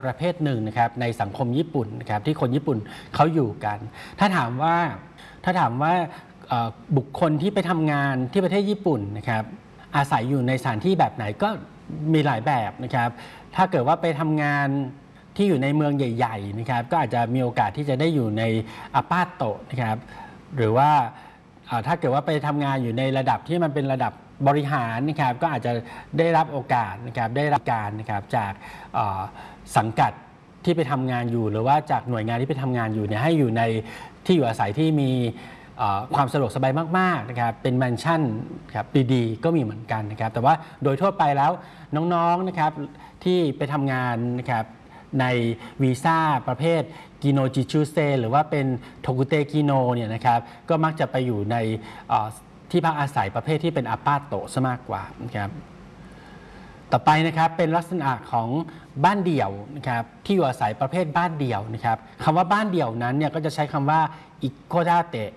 ประเภทหนึ่งนะครับในสังคมญี่ปุ่นนะครับที่คนญี่ปุ่นเขาอยู่กันถ้าถามว่าบุคคลที่ไปทำงานที่ประเทศญี่ปุ่นนะครับอาศัยอยู่ในสถานที่แบบไหนก็มีหลายแบบนะครับถ้าเกิดว่าไปทำงานที่อยู่ในเมืองใหญ่ๆนะครับก็อาจจะมีโอกาสที่จะได้อยู่ในอพาร์ตโตนะครับหรือว่าถ้าเกิดว่าไปทำงานอยู่ในระดับที่มันเป็นระดับบริหารนะครับก็อาจจะได้รับโอกาสนะครับได้รับการนะครับจากสังกัดที่ไปทำงานอยู่หรือว่าจากหน่วยงานที่ไปทำงานอยู่เนี่ยให้อยู่ในที่อยู่อาศัยที่มีความสะดวกสบายมากๆนะครับเป็นแมนชั่นครับดีๆก็มีเหมือนกันนะครับแต่ว่าโดยทั่วไปแล้วน้องๆนะครับที่ไปทำงานนะครับในวีซ่าประเภทกิโนจิชูเซหรือว่าเป็นโทกุเตกิโนเนี่ยนะครับก็มักจะไปอยู่ในที่พักอาศัยประเภทที่เป็นอพาร์ตโตซะมากกว่านะครับต่อไปนะครับเป็นลักษณะของบ้านเดี่ยวนะครับที่อยู่อาศัยประเภทบ้านเดี่ยวนะครับคำว่าบ้านเดี่ยวนั้นเนี่ยก็จะใช้คำว่าอิโคดาเตะ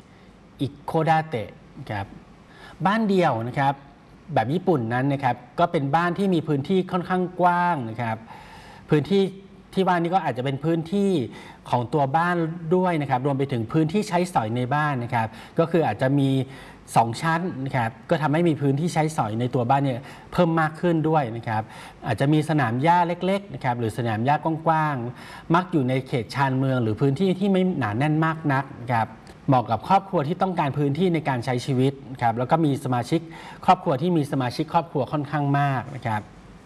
นะครับบ้านเดี่ยวนะครับแบบญี่ปุ่นนั้นนะครับก็เป็นบ้านที่มีพื้นที่ค่อนข้างกว้างนะครับพื้นที่ที่ว่านี้ก็อาจจะเป็นพื้นที่ของตัวบ้านด้วยนะครับรวมไปถึงพื้นที่ใช้สอยในบ้านนะครับก็คืออาจจะมี2ชั้นนะครับก็ทำให้มีพื้นที่ใช้สอยในตัวบ้านเนี่ยเพิ่มมากขึ้นด้วยนะครับอาจจะมีสนามหญ้าเล็กๆนะครับหรือสนามหญ้ากว้างๆมักอยู่ในเขตชานเมืองหรือพื้นที่ที่ไม่หนาแน่นมากนักนะครับเหมาะกับครอบครัวที่ต้องการพื้นที่ในการใช้ชีวิตนะครับแล้วก็มีสมาชิกครอบครัวที่มีสมาชิกครอบครัวค่อนข้างมากนะครับ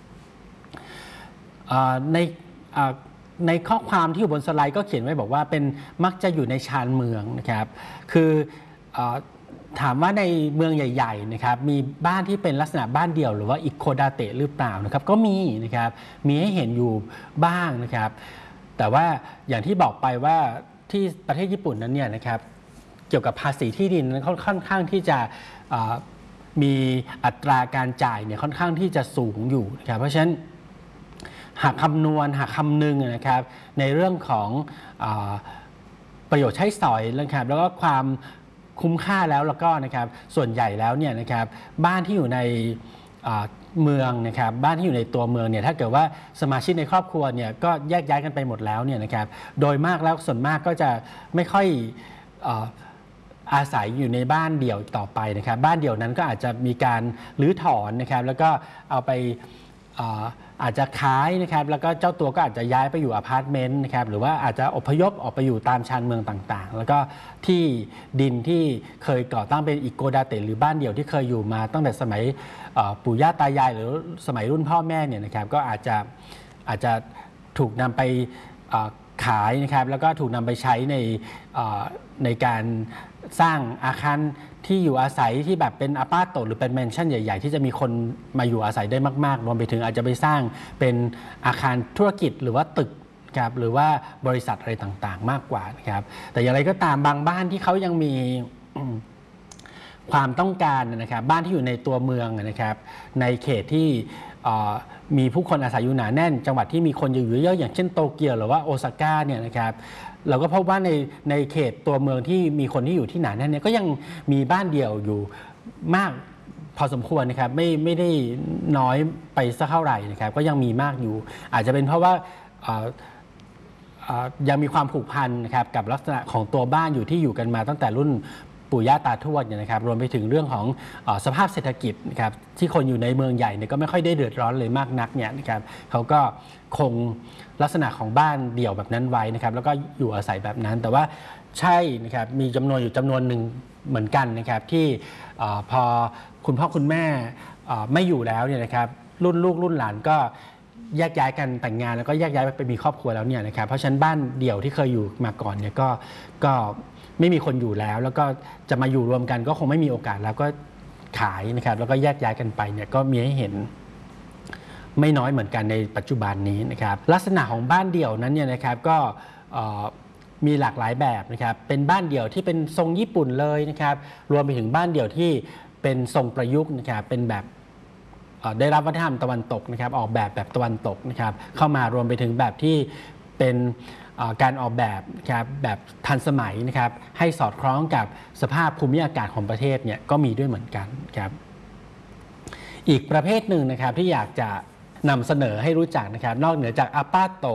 ในข้อความที่อยู่บนสไลด์ก็เขียนไว้บอกว่าเป็นมักจะอยู่ในชานเมืองนะครับคือถามว่าในเมืองใหญ่ๆนะครับมีบ้านที่เป็นลักษณะบ้านเดี่ยวหรือว่าอิโคดาเตะหรือเปล่านะครับก็มีนะครับมีให้เห็นอยู่บ้างนะครับแต่ว่าอย่างที่บอกไปว่าที่ประเทศญี่ปุ่นนั้นเนี่ยนะครับเกี่ยวกับภาษีที่ดินนั้นค่อนข้างที่จะมีอัตราการจ่ายเนี่ยค่อนข้างที่จะสูงอยู่นะครับเพราะฉะนั้นหากคำนึงนะครับในเรื่องของประโยชน์ใช้สอยนะครับแล้วก็ความคุ้มค่าแล้วก็นะครับส่วนใหญ่แล้วเนี่ยนะครับบ้านที่อยู่ในเมืองนะครับบ้านที่อยู่ในตัวเมืองเนี่ยถ้าเกิดว่าสมาชิกในครอบครัวเนี่ยก็แยกย้ายกันไปหมดแล้วเนี่ยนะครับโดยมากแล้วส่วนมากก็จะไม่ค่อยอาศัยอยู่ในบ้านเดี่ยวต่อไปนะครับบ้านเดี่ยวนั้นก็อาจจะมีการรื้อถอนนะครับแล้วก็เอาไปอาจจะขายนะครับแล้วก็เจ้าตัวก็อาจจะย้ายไปอยู่อพาร์ตเมนต์นะครับหรือว่าอาจจะอพยพออกไปอยู่ตามชานเมืองต่างๆแล้วก็ที่ดินที่เคยก่อตั้งเป็นอิโกดาเตะหรือบ้านเดี่ยวที่เคยอยู่มาตั้งแต่สมัยปู่ย่าตายายหรือสมัยรุ่นพ่อแม่เนี่ยนะครับก็อาจจะถูกนำไปขายนะครับแล้วก็ถูกนำไปใช้ในการสร้างอาคารที่อยู่อาศัยที่แบบเป็นอพาร์ตโตหรือเป็นแมนชั่นใหญ่ๆที่จะมีคนมาอยู่อาศัยได้มากๆรวมไปถึงอาจจะไปสร้างเป็นอาคารธุรกิจหรือว่าตึกครับหรือว่าบริษัทอะไรต่างๆมากกว่านะครับแต่อย่างไรก็ตามบางบ้านที่เขายังมีความต้องการนะครับบ้านที่อยู่ในตัวเมืองนะครับในเขตที่มีผู้คนอาศัยอยู่หนาแน่นจังหวัดที่มีคนอยู่เยอะอย่างเช่นโตเกียวหรือว่าโอซาก้าเนี่ยนะครับเราก็พบว่าในเขตตัวเมืองที่มีคนที่อยู่ที่หนาแน่นเนี่ยก็ยังมีบ้านเดี่ยวอยู่มากพอสมควรนะครับไม่ได้น้อยไปสักเท่าไหร่นะครับก็ยังมีมากอยู่อาจจะเป็นเพราะว่ายังมีความผูกพันนะครับกับลักษณะของตัวบ้านอยู่ที่อยู่กันมาตั้งแต่รุ่นปู่ย่าตาทวดเนี่ยนะครับรวมไปถึงเรื่องของสภาพเศรษฐกิจนะครับที่คนอยู่ในเมืองใหญ่เนี่ยก็ไม่ค่อยได้เดือดร้อนเลยมากนักเนี่ยนะครับเขาก็คงลักษณะของบ้านเดี่ยวแบบนั้นไว้นะครับแล้วก็อยู่อาศัยแบบนั้นแต่ว่าใช่นะครับมีจำนวนอยู่จำนวนหนึ่งเหมือนกันนะครับที่พอคุณพ่อคุณแม่ไม่อยู่แล้วเนี่ยนะครับรุ่นลูกรุ่นหลานก็แยกย้ายกันแต่งงานแล้วก็แยกย้ายไปมีครอบครัวแล้วเนี่ยนะครับเพราะฉะนั้นบ้านเดี่ยวที่เคยอยู่มาก่อนเนี่ยก็ไม่มีคนอยู่แล้วแล้วก็จะมาอยู่รวมกันก็คงไม่มีโอกาสแล้วก็ขายนะครับแล้วก็แยกย้ายกันไปเนี่ยก็มีให้เห็นไม่น้อยเหมือนกันในปัจจุบันนี้นะครับลักษณะของบ้านเดี่ยวนั้นเนี่ยนะครับก็มีหลากหลายแบบนะครับเป็นบ้านเดี่ยวที่เป็นทรงญี่ปุ่นเลยนะครับรวมไปถึงบ้านเดี่ยวที่เป็นทรงประยุกต์นะครับเป็นแบบได้รับวัฒนธรรมตะวันตกนะครับออกแบบตะวันตกนะครับเข้ามารวมไปถึงแบบที่เป็นการออกแบบนะครับแบบทันสมัยนะครับให้สอดคล้องกับสภาพภูมิอากาศของประเทศเนี่ยก็มีด้วยเหมือนกันครับอีกประเภทหนึ่งนะครับที่อยากจะนำเสนอให้รู้จักนะครับนอกเหนือจากอพาร์ตโต